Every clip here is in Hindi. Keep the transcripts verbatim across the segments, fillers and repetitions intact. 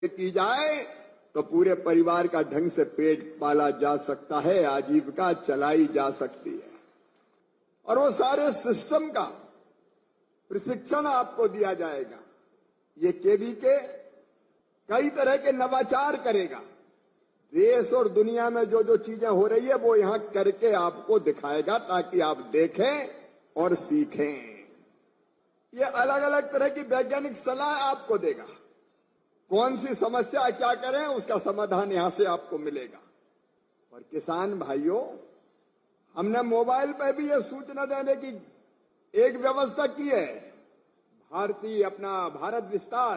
की जाए तो पूरे परिवार का ढंग से पेट पाला जा सकता है, आजीविका चलाई जा सकती है। और वो सारे सिस्टम का प्रशिक्षण आपको दिया जाएगा। ये केवीके कई तरह के नवाचार करेगा। देश और दुनिया में जो जो चीजें हो रही है वो यहां करके आपको दिखाएगा ताकि आप देखें और सीखें। ये अलग अलग तरह की वैज्ञानिक सलाह आपको देगा। कौन सी समस्या क्या करें उसका समाधान यहां से आपको मिलेगा। और किसान भाइयों, हमने मोबाइल पर भी ये सूचना देने की एक व्यवस्था की है। भारतीय अपना भारत विस्तार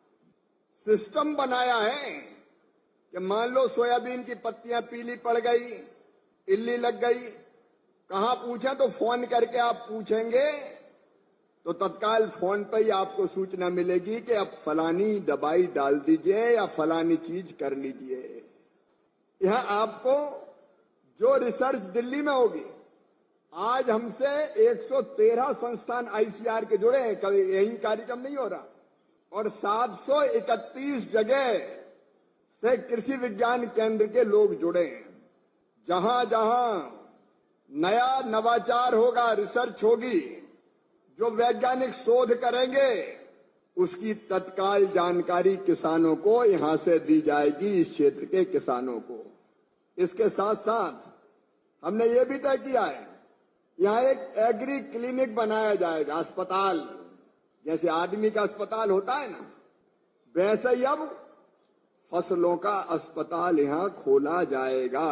सिस्टम बनाया है कि मान लो सोयाबीन की पत्तियां पीली पड़ गई, इल्ली लग गई, कहां पूछें तो फोन करके आप पूछेंगे तो तत्काल फोन पर ही आपको सूचना मिलेगी कि अब फलानी दवाई डाल दीजिए या फलानी चीज कर लीजिए। यह आपको जो रिसर्च दिल्ली में होगी, आज हमसे एक सौ तेरह संस्थान आईसीआर के जुड़े हैं, कभी यही कार्यक्रम नहीं हो रहा, और सात सौ इकतीस जगह से कृषि विज्ञान केंद्र के लोग जुड़े हैं। जहां जहां नया नवाचार होगा, रिसर्च होगी, जो वैज्ञानिक शोध करेंगे उसकी तत्काल जानकारी किसानों को यहां से दी जाएगी, इस क्षेत्र के किसानों को। इसके साथ साथ हमने ये भी तय किया है, यहां एक एग्री क्लिनिक बनाया जाएगा। अस्पताल जैसे आदमी का अस्पताल होता है ना, वैसे ही अब फसलों का अस्पताल यहां खोला जाएगा।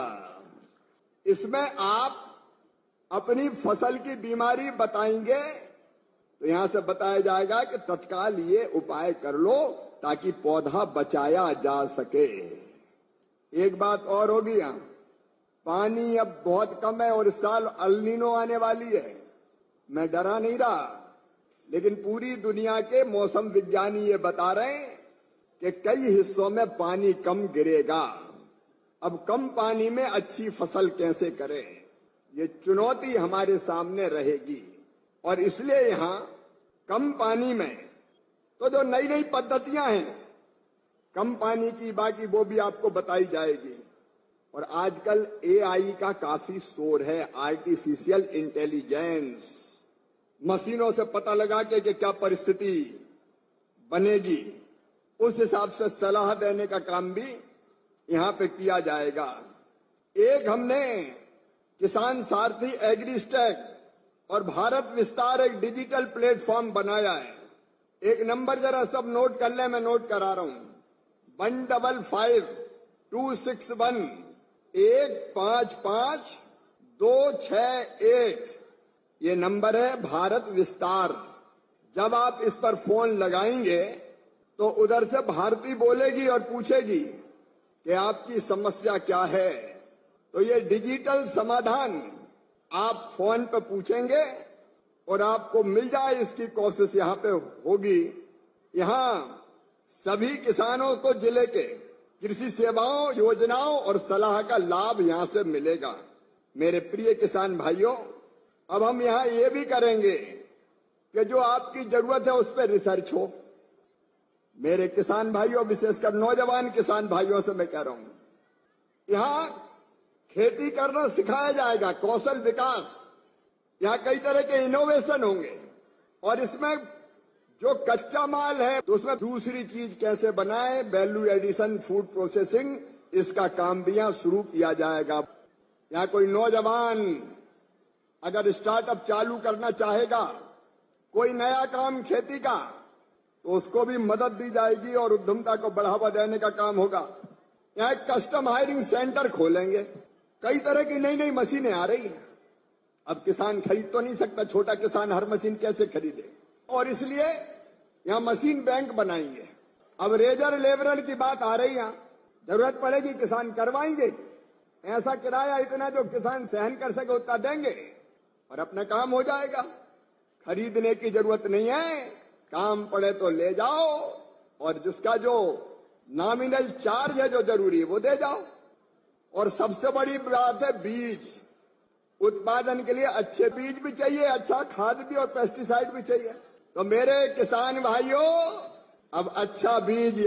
इसमें आप अपनी फसल की बीमारी बताएंगे तो यहां से बताया जाएगा कि तत्काल ये उपाय कर लो ताकि पौधा बचाया जा सके। एक बात और होगी, यहां पानी अब बहुत कम है और इस साल अल नीनो आने वाली है। मैं डरा नहीं रहा, लेकिन पूरी दुनिया के मौसम विज्ञानी ये बता रहे हैं कि कई हिस्सों में पानी कम गिरेगा। अब कम पानी में अच्छी फसल कैसे करें, ये चुनौती हमारे सामने रहेगी। और इसलिए यहां कम पानी में तो जो नई नई पद्धतियां हैं कम पानी की, बाकी वो भी आपको बताई जाएगी। और आजकल एआई का काफी शोर है, आर्टिफिशियल इंटेलिजेंस। मशीनों से पता लगा के कि क्या परिस्थिति बनेगी, उस हिसाब से सलाह देने का काम भी यहां पे किया जाएगा। एक हमने किसान सारथी एग्रीस्टैक और भारत विस्तार एक डिजिटल प्लेटफॉर्म बनाया है। एक नंबर जरा सब नोट कर ले, मैं नोट करा रहा हूं, one double five to six one एक पांच पांच दो छह एक। ये नंबर है भारत विस्तार। जब आप इस पर फोन लगाएंगे तो उधर से भारती बोलेगी और पूछेगी कि आपकी समस्या क्या है। तो ये डिजिटल समाधान आप फोन पे पूछेंगे और आपको मिल जाए, इसकी कोशिश यहां पे होगी। यहां सभी किसानों को जिले के कृषि सेवाओं, योजनाओं और सलाह का लाभ यहां से मिलेगा। मेरे प्रिय किसान भाइयों, अब हम यहां ये भी करेंगे कि जो आपकी जरूरत है उस पर रिसर्च हो। मेरे किसान भाइयों, विशेषकर नौजवान किसान भाइयों से मैं कह रहा हूं, यहां खेती करना सिखाया जाएगा, कौशल विकास। यहां कई तरह के इनोवेशन होंगे और इसमें जो कच्चा माल है तो उसमें दूसरी चीज कैसे बनाए, वैल्यू एडिशन, फूड प्रोसेसिंग, इसका काम भी यहां शुरू किया जाएगा। यहां कोई नौजवान अगर स्टार्टअप चालू करना चाहेगा, कोई नया काम खेती का, तो उसको भी मदद दी जाएगी और उद्यमता को बढ़ावा देने का काम होगा। यहां एक कस्टम हायरिंग सेंटर खोलेंगे। कई तरह की नई नई मशीनें आ रही हैं। अब किसान खरीद तो नहीं सकता, छोटा किसान हर मशीन कैसे खरीदे, और इसलिए यहां मशीन बैंक बनाएंगे। अब रेजर लेवरल की बात आ रही है, जरूरत पड़ेगी किसान करवाएंगे। ऐसा किराया इतना जो किसान सहन कर सके उतना देंगे और अपना काम हो जाएगा। खरीदने की जरूरत नहीं है, काम पड़े तो ले जाओ और जिसका जो नॉमिनल चार्ज है जो जरूरी है वो दे जाओ। और सबसे बड़ी बात है बीज उत्पादन के लिए अच्छे बीज भी चाहिए, अच्छा खाद भी और पेस्टिसाइड भी चाहिए। तो मेरे किसान भाइयों, अब अच्छा बीज